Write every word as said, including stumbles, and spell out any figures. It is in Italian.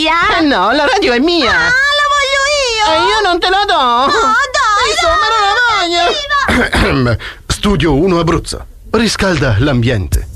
sia? Eh no, la radio è mia! Ah, la voglio io! E io non te la do! No, dai! Insomma, non la voglio! Studio uno Abruzzo. Riscalda l'ambiente.